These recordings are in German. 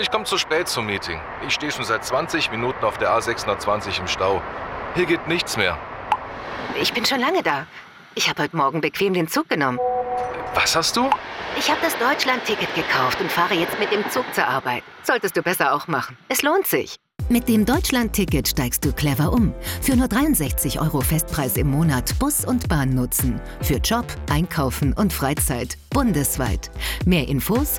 Ich komme zu spät zum Meeting. Ich stehe schon seit 20 Minuten auf der A620 im Stau. Hier geht nichts mehr. Ich bin schon lange da. Ich habe heute Morgen bequem den Zug genommen. Was hast du? Ich habe das Deutschland-Ticket gekauft und fahre jetzt mit dem Zug zur Arbeit. Solltest du besser auch machen. Es lohnt sich. Mit dem Deutschland-Ticket steigst du clever um. Für nur 63 € Festpreis im Monat Bus und Bahn nutzen. Für Job, Einkaufen und Freizeit. Bundesweit. Mehr Infos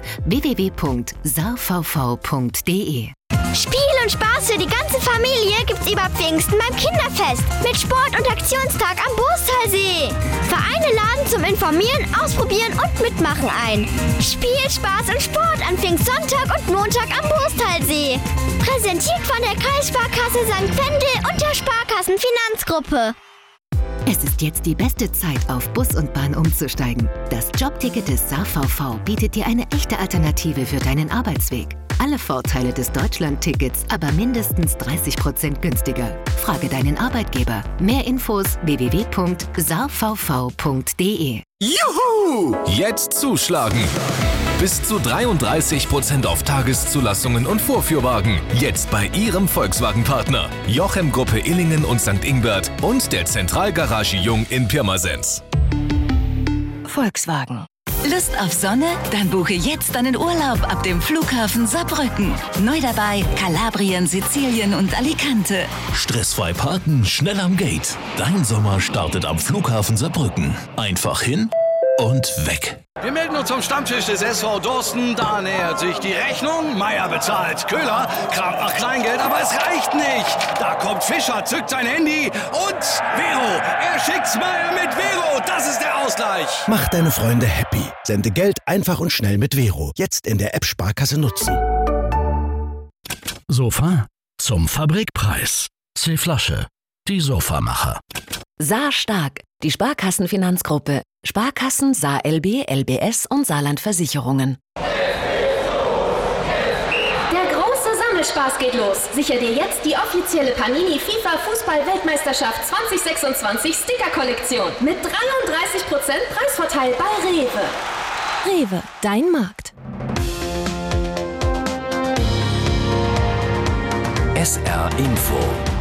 www.saarvv.de. Spiel und Spaß für die ganze Familie gibt's über Pfingsten beim Kinderfest mit Sport- und Aktionstag am Boostalsee. Vereine laden zum Informieren, Ausprobieren und Mitmachen ein. Spiel, Spaß und Sport an Pfingstsonntag und Montag am Boostalsee. Präsentiert von der Kreissparkasse St. Wendel und der Sparkassenfinanzgruppe. Es ist jetzt die beste Zeit, auf Bus und Bahn umzusteigen. Das Jobticket des SaarVV bietet dir eine echte Alternative für deinen Arbeitsweg. Alle Vorteile des Deutschland-Tickets, aber mindestens 30% günstiger. Frage deinen Arbeitgeber. Mehr Infos www.saarvv.de. Juhu! Jetzt zuschlagen! Bis zu 33% auf Tageszulassungen und Vorführwagen. Jetzt bei Ihrem Volkswagen-Partner. Jochem Gruppe Illingen und St. Ingbert und der Zentralgarage Jung in Pirmasens. Volkswagen. Lust auf Sonne? Dann buche jetzt deinen Urlaub ab dem Flughafen Saarbrücken. Neu dabei Kalabrien, Sizilien und Alicante. Stressfrei parken, schnell am Gate. Dein Sommer startet am Flughafen Saarbrücken. Einfach hin und weg. Wir melden uns zum Stammtisch des SV Dorsten. Da nähert sich die Rechnung. Meier bezahlt. Köhler kramt nach Kleingeld, aber es reicht nicht. Da kommt Fischer, zückt sein Handy und Vero. Er schickt's Meier mit Vero. Das ist der Ausgleich. Mach deine Freunde happy. Sende Geld einfach und schnell mit Vero. Jetzt in der App Sparkasse nutzen. Sofa zum Fabrikpreis. C-Flasche. Die Sofamacher. Saar stark. Die Sparkassenfinanzgruppe. Sparkassen, Saar LB, LBS und Saarland Versicherungen. Der große Sammelspaß geht los. Sicher dir jetzt die offizielle Panini FIFA Fußball-Weltmeisterschaft 2026 Sticker-Kollektion. Mit 33% Preisvorteil bei Rewe. Rewe, dein Markt. SR Info.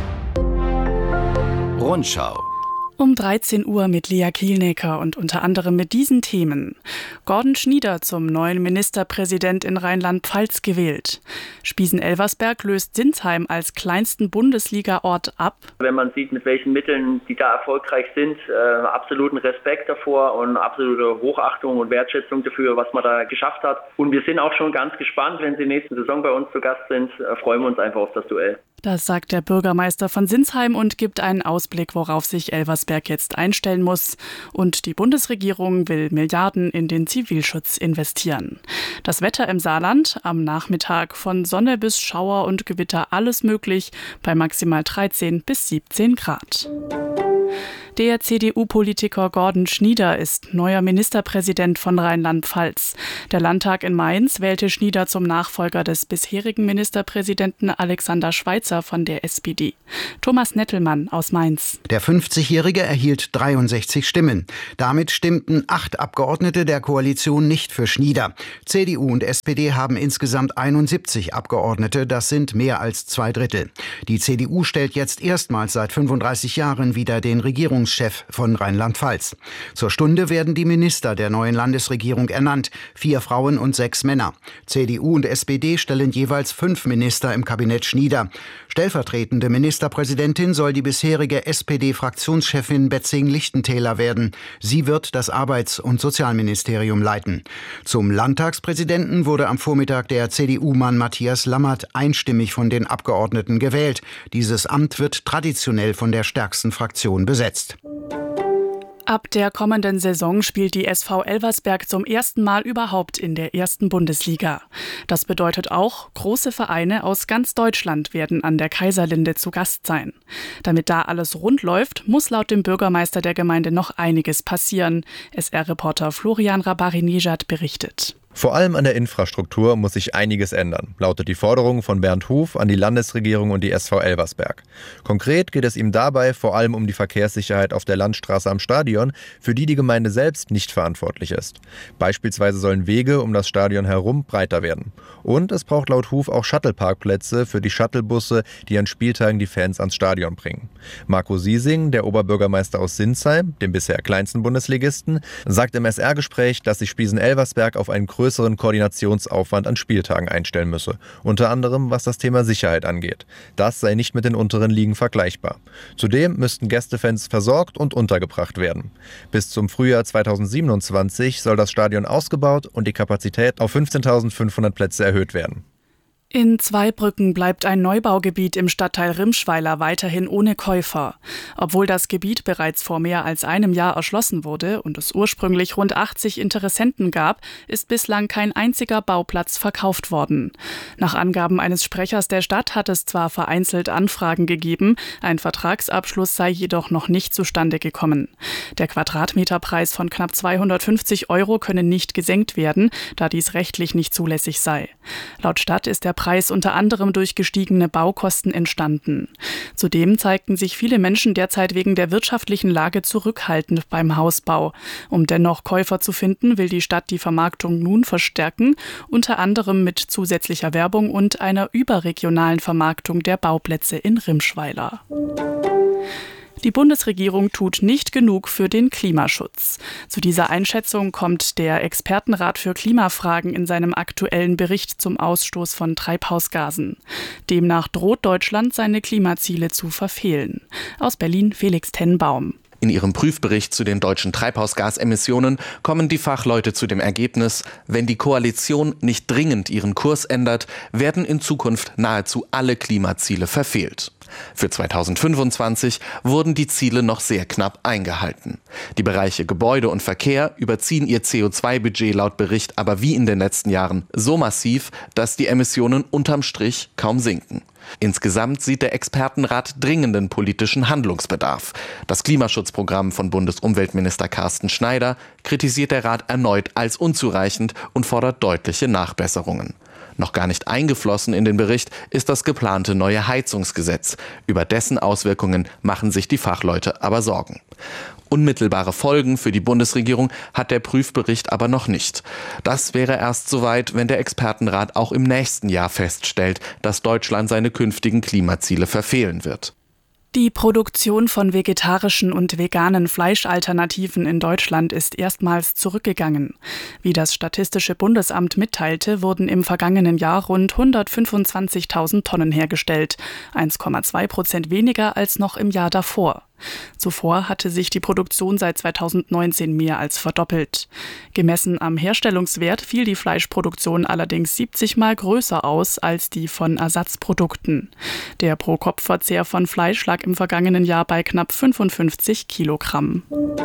Rundschau. Um 13 Uhr mit Lea Kielnecker und unter anderem mit diesen Themen. Gordon Schnieder zum neuen Ministerpräsident in Rheinland-Pfalz gewählt. Spiesen-Elversberg löst Sinsheim als kleinsten Bundesliga-Ort ab. Wenn man sieht, mit welchen Mitteln die da erfolgreich sind, absoluten Respekt davor und absolute Hochachtung und Wertschätzung dafür, was man da geschafft hat. Und wir sind auch schon ganz gespannt, wenn sie nächste Saison bei uns zu Gast sind, freuen wir uns einfach auf das Duell. Das sagt der Bürgermeister von Sinsheim und gibt einen Ausblick, worauf sich Elversberg jetzt einstellen muss. Und die Bundesregierung will Milliarden in den Zivilschutz investieren. Das Wetter im Saarland: am Nachmittag von Sonne bis Schauer und Gewitter alles möglich, bei maximal 13 bis 17 Grad. Der CDU-Politiker Gordon Schnieder ist neuer Ministerpräsident von Rheinland-Pfalz. Der Landtag in Mainz wählte Schnieder zum Nachfolger des bisherigen Ministerpräsidenten Alexander Schweitzer von der SPD. Thomas Nettelmann aus Mainz. Der 50-Jährige erhielt 63 Stimmen. Damit stimmten 8 Abgeordnete der Koalition nicht für Schnieder. CDU und SPD haben insgesamt 71 Abgeordnete, das sind mehr als 2/3. Die CDU stellt jetzt erstmals seit 35 Jahren wieder den Regierungschef von Rheinland-Pfalz. Zur Stunde werden die Minister der neuen Landesregierung ernannt, 4 Frauen und 6 Männer. CDU und SPD stellen jeweils 5 Minister im Kabinett Schnieder. Stellvertretende Ministerpräsidentin soll die bisherige SPD-Fraktionschefin Betzing-Lichtentäler werden. Sie wird das Arbeits- und Sozialministerium leiten. Zum Landtagspräsidenten wurde am Vormittag der CDU-Mann Matthias Lammert einstimmig von den Abgeordneten gewählt. Dieses Amt wird traditionell von der stärksten Fraktion besetzt. Ab der kommenden Saison spielt die SV Elversberg zum ersten Mal überhaupt in der ersten Bundesliga. Das bedeutet auch, große Vereine aus ganz Deutschland werden an der Kaiserlinde zu Gast sein. Damit da alles rund läuft, muss laut dem Bürgermeister der Gemeinde noch einiges passieren. SR-Reporter Florian Rabari-Nejad berichtet. Vor allem an der Infrastruktur muss sich einiges ändern, lautet die Forderung von Bernd Huf an die Landesregierung und die SV Elversberg. Konkret geht es ihm dabei vor allem um die Verkehrssicherheit auf der Landstraße am Stadion, für die die Gemeinde selbst nicht verantwortlich ist. Beispielsweise sollen Wege um das Stadion herum breiter werden. Und es braucht laut Huf auch Shuttle-Parkplätze für die Shuttlebusse, die an Spieltagen die Fans ans Stadion bringen. Marco Siesing, der Oberbürgermeister aus Sinsheim, dem bisher kleinsten Bundesligisten, sagt im SR-Gespräch, dass sich Spiesen-Elversberg auf einen größeren Koordinationsaufwand an Spieltagen einstellen müsse, unter anderem was das Thema Sicherheit angeht. Das sei nicht mit den unteren Ligen vergleichbar. Zudem müssten Gästefans versorgt und untergebracht werden. Bis zum Frühjahr 2027 soll das Stadion ausgebaut und die Kapazität auf 15.500 Plätze erhöht werden. In Zweibrücken bleibt ein Neubaugebiet im Stadtteil Rimschweiler weiterhin ohne Käufer. Obwohl das Gebiet bereits vor mehr als einem Jahr erschlossen wurde und es ursprünglich rund 80 Interessenten gab, ist bislang kein einziger Bauplatz verkauft worden. Nach Angaben eines Sprechers der Stadt hat es zwar vereinzelt Anfragen gegeben, ein Vertragsabschluss sei jedoch noch nicht zustande gekommen. Der Quadratmeterpreis von knapp 250 € könne nicht gesenkt werden, da dies rechtlich nicht zulässig sei. Laut Stadt ist der Preis unter anderem durch gestiegene Baukosten entstanden. Zudem zeigten sich viele Menschen derzeit wegen der wirtschaftlichen Lage zurückhaltend beim Hausbau. Um dennoch Käufer zu finden, will die Stadt die Vermarktung nun verstärken, unter anderem mit zusätzlicher Werbung und einer überregionalen Vermarktung der Bauplätze in Rimschweiler. Die Bundesregierung tut nicht genug für den Klimaschutz. Zu dieser Einschätzung kommt der Expertenrat für Klimafragen in seinem aktuellen Bericht zum Ausstoß von Treibhausgasen. Demnach droht Deutschland, seine Klimaziele zu verfehlen. Aus Berlin Felix Tenbaum. In ihrem Prüfbericht zu den deutschen Treibhausgasemissionen kommen die Fachleute zu dem Ergebnis, wenn die Koalition nicht dringend ihren Kurs ändert, werden in Zukunft nahezu alle Klimaziele verfehlt. Für 2025 wurden die Ziele noch sehr knapp eingehalten. Die Bereiche Gebäude und Verkehr überziehen ihr CO2-Budget laut Bericht aber wie in den letzten Jahren so massiv, dass die Emissionen unterm Strich kaum sinken. Insgesamt sieht der Expertenrat dringenden politischen Handlungsbedarf. Das Klimaschutzprogramm von Bundesumweltminister Carsten Schneider kritisiert der Rat erneut als unzureichend und fordert deutliche Nachbesserungen. Noch gar nicht eingeflossen in den Bericht ist das geplante neue Heizungsgesetz. Über dessen Auswirkungen machen sich die Fachleute aber Sorgen. Unmittelbare Folgen für die Bundesregierung hat der Prüfbericht aber noch nicht. Das wäre erst soweit, wenn der Expertenrat auch im nächsten Jahr feststellt, dass Deutschland seine künftigen Klimaziele verfehlen wird. Die Produktion von vegetarischen und veganen Fleischalternativen in Deutschland ist erstmals zurückgegangen. Wie das Statistische Bundesamt mitteilte, wurden im vergangenen Jahr rund 125.000 Tonnen hergestellt, 1,2% weniger als noch im Jahr davor. Zuvor hatte sich die Produktion seit 2019 mehr als verdoppelt. Gemessen am Herstellungswert fiel die Fleischproduktion allerdings 70 Mal größer aus als die von Ersatzprodukten. Der Pro-Kopf-Verzehr von Fleisch lag im vergangenen Jahr bei knapp 55 Kilogramm.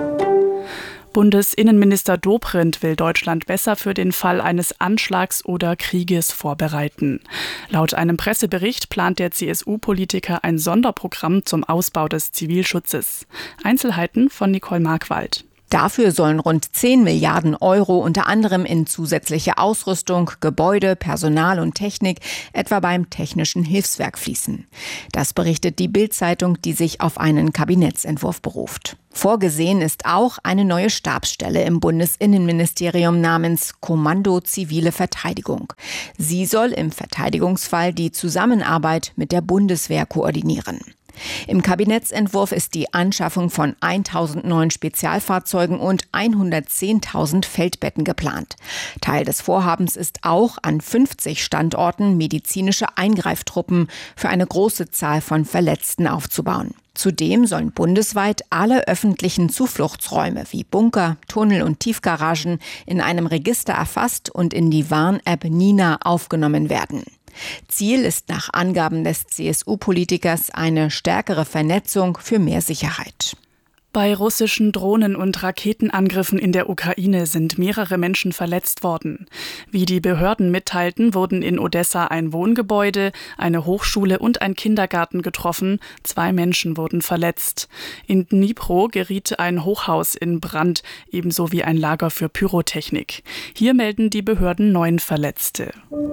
Bundesinnenminister Dobrindt will Deutschland besser für den Fall eines Anschlags oder Krieges vorbereiten. Laut einem Pressebericht plant der CSU-Politiker ein Sonderprogramm zum Ausbau des Zivilschutzes. Einzelheiten von Nicole Markwald. Dafür sollen rund 10 Milliarden Euro unter anderem in zusätzliche Ausrüstung, Gebäude, Personal und Technik, etwa beim Technischen Hilfswerk fließen. Das berichtet die Bild-Zeitung, die sich auf einen Kabinettsentwurf beruft. Vorgesehen ist auch eine neue Stabsstelle im Bundesinnenministerium namens Kommando Zivile Verteidigung. Sie soll im Verteidigungsfall die Zusammenarbeit mit der Bundeswehr koordinieren. Im Kabinettsentwurf ist die Anschaffung von 1.000 neuen Spezialfahrzeugen und 110.000 Feldbetten geplant. Teil des Vorhabens ist auch, an 50 Standorten medizinische Eingreiftruppen für eine große Zahl von Verletzten aufzubauen. Zudem sollen bundesweit alle öffentlichen Zufluchtsräume wie Bunker, Tunnel und Tiefgaragen in einem Register erfasst und in die Warn-App Nina aufgenommen werden. Ziel ist nach Angaben des CSU-Politikers eine stärkere Vernetzung für mehr Sicherheit. Bei russischen Drohnen- und Raketenangriffen in der Ukraine sind mehrere Menschen verletzt worden. Wie die Behörden mitteilten, wurden in Odessa ein Wohngebäude, eine Hochschule und ein Kindergarten getroffen. 2 Menschen wurden verletzt. In Dnipro geriet ein Hochhaus in Brand, ebenso wie ein Lager für Pyrotechnik. Hier melden die Behörden 9 Verletzte.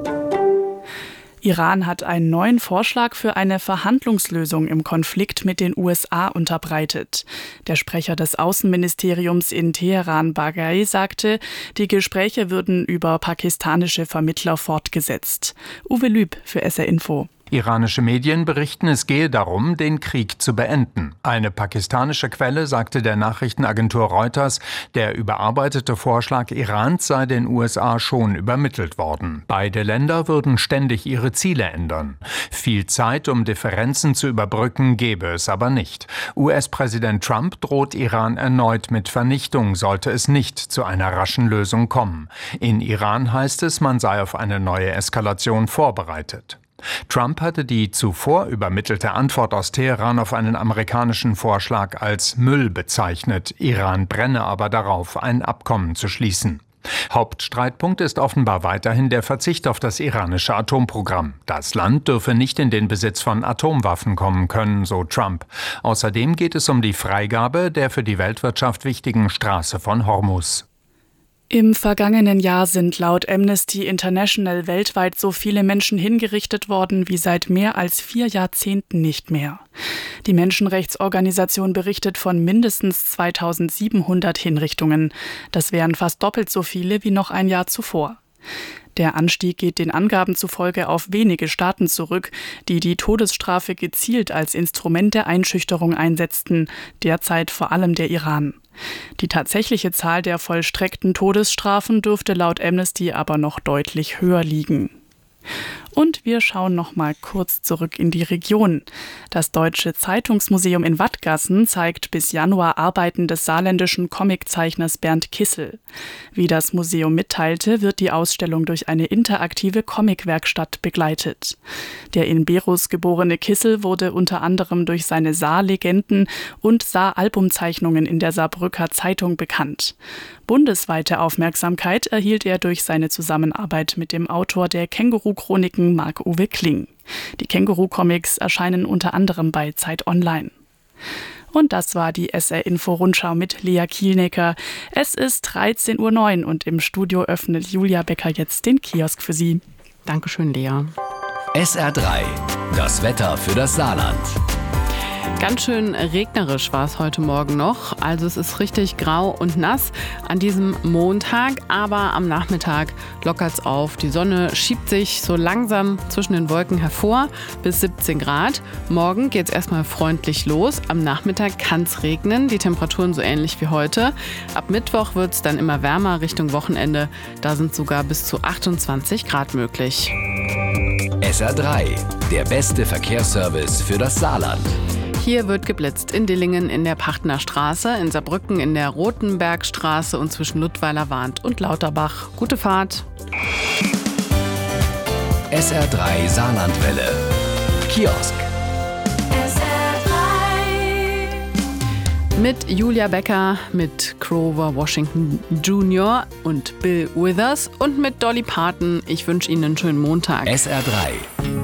Iran hat einen neuen Vorschlag für eine Verhandlungslösung im Konflikt mit den USA unterbreitet. Der Sprecher des Außenministeriums in Teheran, Baghai, sagte, die Gespräche würden über pakistanische Vermittler fortgesetzt. Uwe Lüb für SR Info. Iranische Medien berichten, es gehe darum, den Krieg zu beenden. Eine pakistanische Quelle sagte der Nachrichtenagentur Reuters, der überarbeitete Vorschlag Irans sei den USA schon übermittelt worden. Beide Länder würden ständig ihre Ziele ändern. Viel Zeit, um Differenzen zu überbrücken, gäbe es aber nicht. US-Präsident Trump droht Iran erneut mit Vernichtung, sollte es nicht zu einer raschen Lösung kommen. In Iran heißt es, man sei auf eine neue Eskalation vorbereitet. Trump hatte die zuvor übermittelte Antwort aus Teheran auf einen amerikanischen Vorschlag als Müll bezeichnet. Iran brenne aber darauf, ein Abkommen zu schließen. Hauptstreitpunkt ist offenbar weiterhin der Verzicht auf das iranische Atomprogramm. Das Land dürfe nicht in den Besitz von Atomwaffen kommen können, so Trump. Außerdem geht es um die Freigabe der für die Weltwirtschaft wichtigen Straße von Hormuz. Im vergangenen Jahr sind laut Amnesty International weltweit so viele Menschen hingerichtet worden wie seit mehr als 4 Jahrzehnten nicht mehr. Die Menschenrechtsorganisation berichtet von mindestens 2700 Hinrichtungen. Das wären fast doppelt so viele wie noch ein Jahr zuvor. Der Anstieg geht den Angaben zufolge auf wenige Staaten zurück, die die Todesstrafe gezielt als Instrument der Einschüchterung einsetzten, derzeit vor allem der Iran. Die tatsächliche Zahl der vollstreckten Todesstrafen dürfte laut Amnesty aber noch deutlich höher liegen. Und wir schauen noch mal kurz zurück in die Region. Das Deutsche Zeitungsmuseum in Wattgassen zeigt bis Januar Arbeiten des saarländischen Comiczeichners Bernd Kissel. Wie das Museum mitteilte, wird die Ausstellung durch eine interaktive Comicwerkstatt begleitet. Der in Berus geborene Kissel wurde unter anderem durch seine Saarlegenden und Saar-Albumzeichnungen in der Saarbrücker Zeitung bekannt. Bundesweite Aufmerksamkeit erhielt er durch seine Zusammenarbeit mit dem Autor der Känguru-Chroniken Marc-Uwe Kling. Die Känguru-Comics erscheinen unter anderem bei Zeit Online. Und das war die SR-Info-Rundschau mit Lea Kielnecker. Es ist 13:09 Uhr und im Studio öffnet Julia Becker jetzt den Kiosk für Sie. Dankeschön, Lea. SR3, das Wetter für das Saarland. Ganz schön regnerisch war es heute Morgen noch. Also es ist richtig grau und nass an diesem Montag. Aber am Nachmittag lockert es auf. Die Sonne schiebt sich so langsam zwischen den Wolken hervor bis 17 Grad. Morgen geht es erstmal freundlich los. Am Nachmittag kann es regnen. Die Temperaturen so ähnlich wie heute. Ab Mittwoch wird es dann immer wärmer Richtung Wochenende. Da sind sogar bis zu 28 Grad möglich. SR3, der beste Verkehrsservice für das Saarland. Hier wird geblitzt in Dillingen in der Pachtner Straße, in Saarbrücken in der Rotenbergstraße und zwischen Ludweiler Wahnd und Lauterbach. Gute Fahrt. SR3 Saarlandwelle. Kiosk. Mit Julia Becker, mit Grover Washington Jr. und Bill Withers und mit Dolly Parton. Ich wünsche Ihnen einen schönen Montag. SR3.